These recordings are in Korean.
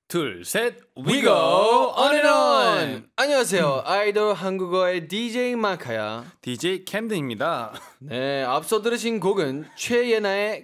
둘, 셋, We go on and on. 안녕하세요. 아이돌 한국어의 DJ 마카야. DJ 캠든입니다. 네, 앞서 들으신 곡은 최예나의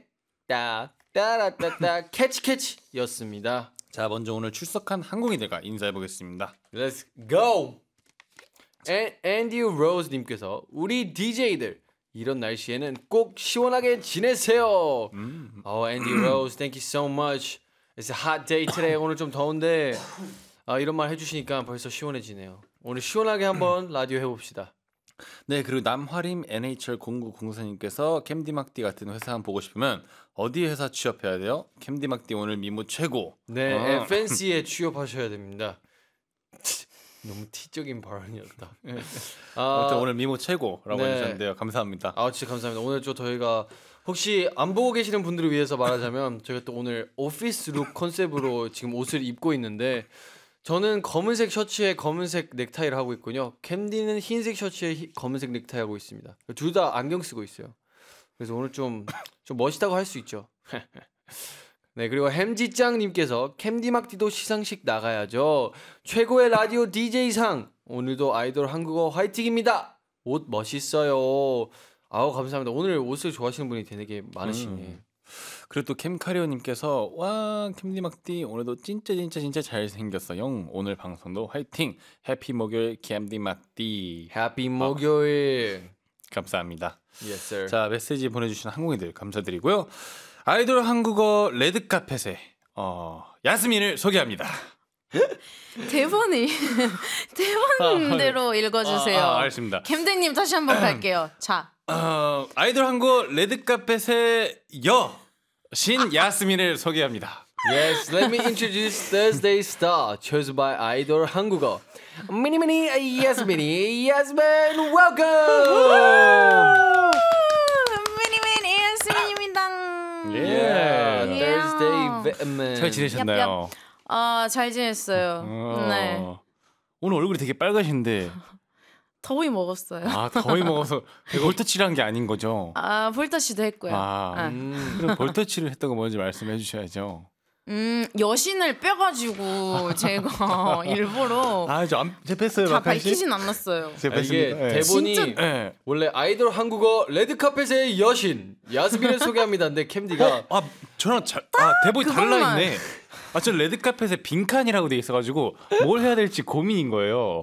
따라따따 캐치캐치였습니다. 자, 먼저 오늘 출석한 항공이들과 인사해 보겠습니다. Let's go. 앤디 로즈님께서 우리 DJ들 이런 날씨에는 꼭 시원하게 지내세요. 앤디 로즈, thank you so much. It's a hot day today. 오늘 좀 더운데 이런 말 해주시니까 벌써 시원해지네요. 오늘 시원하게 한번 라디오 해봅시다. 네, 그리고 남화림 NHL0904님께서 캠디막디 같은 회사 한번 보고 싶으면 어디 회사 취업해야 돼요? 캠디막디 오늘 미모 최고. 네, FNC에 취업하셔야 됩니다. 너무 티적인 발언이었다. 아무튼 오늘 미모 최고라고 네. 해주셨는데요. 감사합니다. 진짜 감사합니다. 오늘 저희가 혹시 안 보고 계시는 분들을 위해서 말하자면 저희가 또 오늘 오피스 룩 컨셉으로 지금 옷을 입고 있는데 저는 검은색 셔츠에 검은색 넥타이를 하고 있군요. 캠디는 흰색 셔츠에 검은색 넥타이 하고 있습니다. 둘 다 안경 쓰고 있어요. 그래서 오늘 좀 멋있다고 할 수 있죠. 네, 그리고 햄지짱님께서 캠디막디도 시상식 나가야죠. 최고의 라디오 DJ상 오늘도 아이돌 한국어 화이팅입니다. 옷 멋있어요. 감사합니다. 오늘 옷을 좋아하시는 분이 되게 많으시네. 그리고 또 캠카리오님께서 와 캠디막디 오늘도 진짜 잘생겼어 영. 오늘 방송도 화이팅. 해피 목요일 캠디막디. 해피 목요일. 감사합니다. Yes, sir. 자, 메시지 보내주신 항공이들 감사드리고요. 아이돌 한국어 레드카펫에 야스민을 소개합니다. 대본대로 읽어주세요. 알겠습니다. 캠den님 다시 한번 갈게요. 자, 아이돌 한국어 레드카펫의 여신 야스민을 소개합니다. Yes, let me introduce Thursday Star, chosen by 아이돌 한국어. 미니미니 야스민이 야스민 welcome. 미니미니 야스민입니다. Yeah. Thursday Vitamin. 잘 지내셨나요? 잘 지냈어요. 네. 오늘 얼굴이 되게 빨가신데. 더위 먹었어요. 더위 먹어서 볼터치를 한 게 아닌 거죠? 볼터치도 했고요. 그럼 볼터치를 했다고 먼저 말씀해 주셔야죠. 여신을 빼가지고 제가 일부러 제 뺐어요. 다 밝히진 않았어요. 이게 대본이 진짜, 원래 아이돌 한국어 레드카펫의 여신 야스민을 소개합니다. 근데 캠디가 저랑 대본이 달라 있네. 저 레드카펫에 빈칸이라고 돼 있어가지고 뭘 해야 될지 고민인 거예요.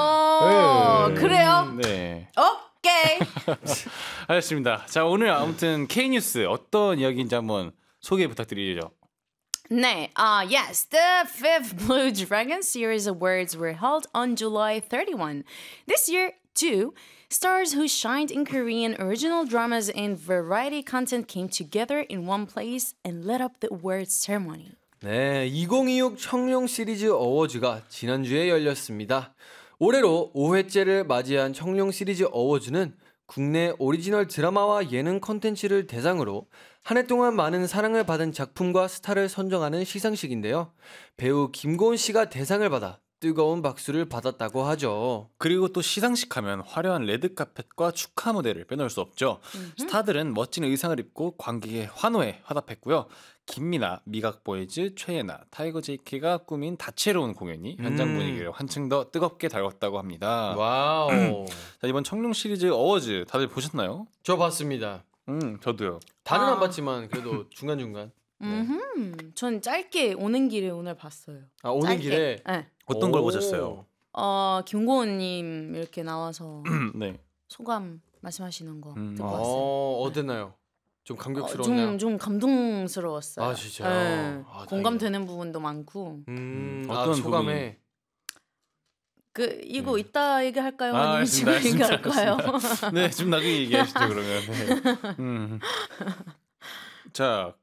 그래요? 네. 오케이. 알겠습니다. 자, 오늘 아무튼 K뉴스 어떤 이야기인지 한번 소개 부탁드리죠. 네, yes, the fifth Blue Dragon Series Awards were held on July 31. This year, too, stars who shined in Korean original dramas and variety content came together in one place and lit up the awards ceremony. 네, 2026 청룡 시리즈 어워즈가 지난주에 열렸습니다. 올해로 5회째를 맞이한 청룡 시리즈 어워즈는 국내 오리지널 드라마와 예능 콘텐츠를 대상으로 한 해 동안 많은 사랑을 받은 작품과 스타를 선정하는 시상식인데요. 배우 김고은 씨가 대상을 받아 뜨거운 박수를 받았다고 하죠. 그리고 또 시상식 하면 화려한 레드카펫과 축하 무대를 빼놓을 수 없죠. 스타들은 멋진 의상을 입고 관객의 환호에 화답했고요. 김미나, 미각보이즈, 최예나, 타이거 JK가 꾸민 다채로운 공연이 현장 분위기를 한층 더 뜨겁게 달궜다고 합니다. 와우. 자, 이번 청룡 시리즈 어워즈 다들 보셨나요? 저 봤습니다. 저도요. 다는 안 봤지만 그래도 중간중간. 전 짧게 오는 길에 오늘 봤어요. 오는 짧게. 길에? 네. 어떤 걸 보셨어요? 김고은님 이렇게 나와서 네. 소감 말씀하시는 거 듣고 왔어요. 어땠나요? 좀 감격스러웠나요? 좀 감동스러웠어요. 진짜요? 네. 공감되는 부분도 많고. 어떤 소감에? 이거 이따 얘기할까요? 아니면 알겠습니다. 지금 얘기할까요? 네, 좀 나중에 얘기하시죠 그러면. 네. 자,